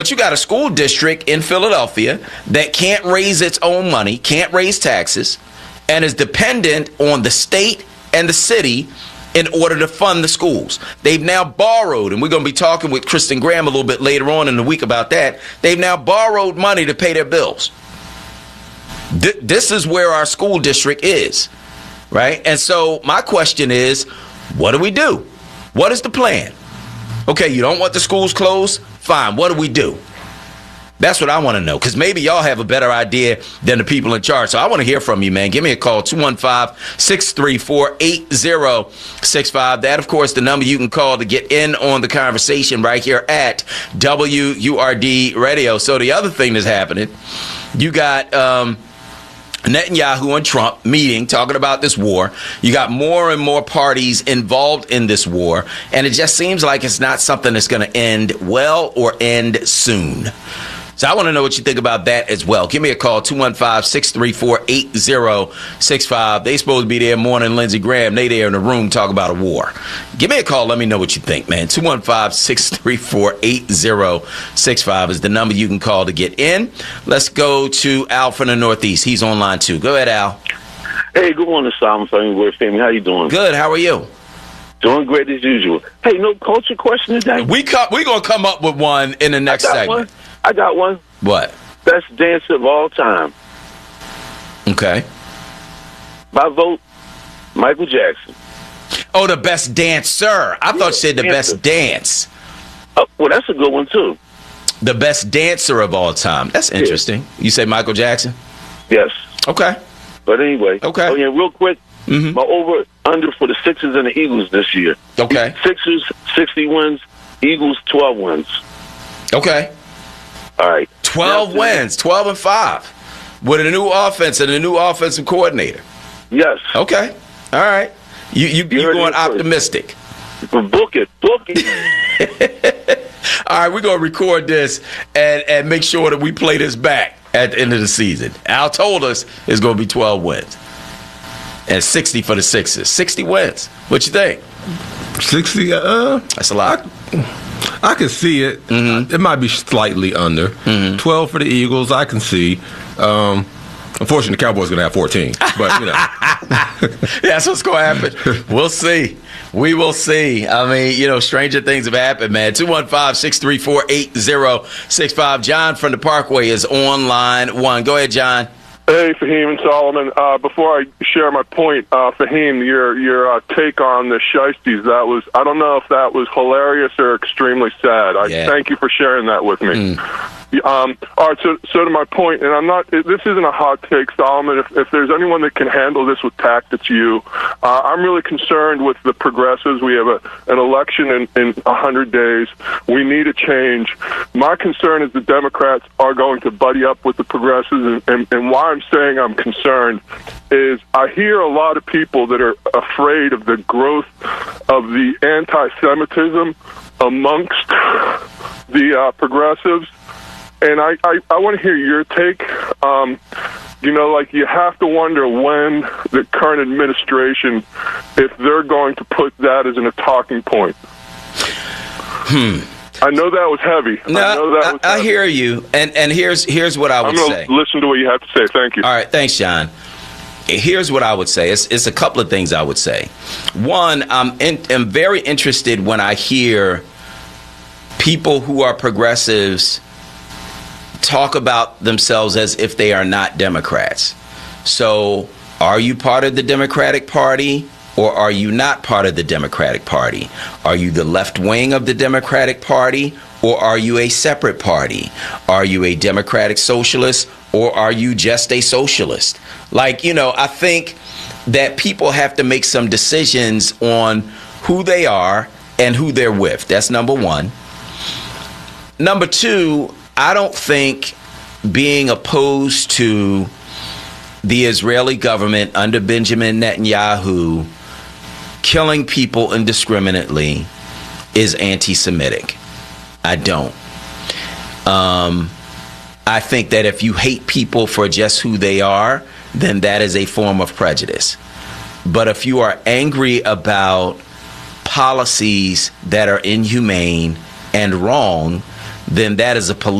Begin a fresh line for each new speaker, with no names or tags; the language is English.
you got a school district in Philadelphia that can't raise its own money, can't raise taxes, and is dependent on the state and the city in order to fund the schools. They've now borrowed, and we're going to be talking with Kristen Graham a little bit later on in the week about that. They've now borrowed money to pay their bills. This is where our school district is, right? And so my question is, what do we do? What is the plan? Okay, you don't want the schools closed? Fine, what do we do? That's what I want to know, because maybe y'all have a better idea than the people in charge. So I want to hear from you, man. Give me a call, 215-634-8065. That, of course, the number you can call to get in on the conversation right here at WURD Radio. So the other thing that's happening, you got Netanyahu and Trump meeting, talking about this war. You got more and more parties involved in this war, and it just seems like it's not something that's going to end well or end soon. So I want to know what you think about that as well. Give me a call, 215-634-8065. They supposed to be there morning, Lindsey Graham. They there in the room talking about a war. Give me a call. Let me know what you think, man. 215-634-8065 is the number you can call to get in. Let's go to Al from the Northeast. He's on line too. Go ahead, Al.
Hey, good morning, Simon family. How you doing?
Good. How are you?
Doing great as usual. Hey, no culture question today?
We're going to come up with one in the next segment.
I got one.
What?
Best dancer of all time.
Okay.
My vote, Michael Jackson.
Oh, the best dancer. I thought you said the best dance.
Well, that's a good one, too.
The best dancer of all time. That's interesting. Yeah. You say Michael Jackson?
Yes.
Okay.
But anyway.
Okay.
Oh, yeah, real quick. Mm-hmm. My over-under for the Sixers and the Eagles this year.
Okay.
Sixers, 60 wins. Eagles, 12 wins.
Okay.
All right.
12 wins, 12-5, with a new offense and a new offensive coordinator.
Yes.
Okay. All right. You going optimistic.
Book it.
All right, we're going to record this and make sure that we play this back at the end of the season. Al told us it's going to be 12 wins and 60 for the Sixers. 60 wins. What you think?
60?
That's a lot.
I can see it. Mm-hmm. It might be slightly under. Mm-hmm. 12 for the Eagles, I can see. Unfortunately, the Cowboys are going to have 14. But, you know.
That's what's going to happen. We'll see. We will see. I mean, you know, stranger things have happened, man. 215-634-8065. John from the Parkway is on line one. Go ahead, John.
Hey, Fahim and Solomon. Before I share my point, Fahim, your take on the Shiesties, I don't know if that was hilarious or extremely sad. Thank you for sharing that with me. All right, so to my point, and this isn't a hot take, Solomon. If there's anyone that can handle this with tact, it's you. I'm really concerned with the progressives. We have an election in 100 days. We need a change. My concern is the Democrats are going to buddy up with the progressives, and why I'm saying I'm concerned is I hear a lot of people that are afraid of the growth of the anti-Semitism amongst the progressives. And I want to hear your take. You have to wonder when the current administration, if they're going to put that as a talking point. I know that was heavy.
No, I hear you. And here's what I would say.
I'm going to listen to what you have to say. Thank you.
All right. Thanks, John. Here's what I would say. It's a couple of things I would say. One, I'm very interested when I hear people who are progressives talk about themselves as if they are not Democrats. So, are you part of the Democratic Party or are you not part of the Democratic Party? Are you the left wing of the Democratic Party or are you a separate party? Are you a Democratic Socialist or are you just a socialist? I think that people have to make some decisions on who they are and who they're with. That's number one. Number two, I don't think being opposed to the Israeli government under Benjamin Netanyahu killing people indiscriminately is anti-Semitic. I don't. I think that if you hate people for just who they are, then that is a form of prejudice. But if you are angry about policies that are inhumane and wrong, then that is a